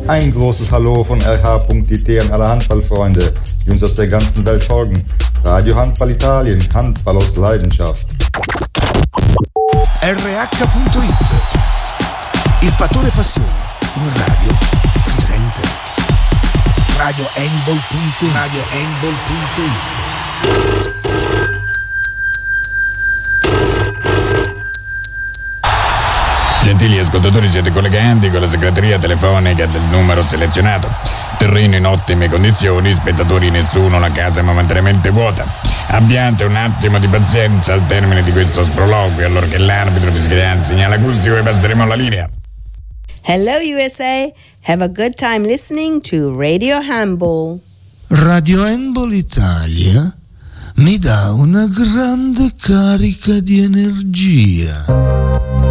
Ein großes Hallo von RH.it an alle Handballfreunde, die uns aus der ganzen Welt folgen. Radio Handball Italien, Handball aus Leidenschaft. RH.it, il fattore passione, in radio si sente. radiohandball.it. Gentili ascoltatori, siete collegati con la segreteria telefonica del numero selezionato. Terreno in ottime condizioni, spettatori nessuno, la casa è momentaneamente vuota. Abbiate un attimo di pazienza al termine di questo sproloquio, allora che l'arbitro fischierà il segnale acustico e passeremo alla linea. Hello USA, have a good time listening to Radio Handball. Radio Handball Italia mi dà una grande carica di energia.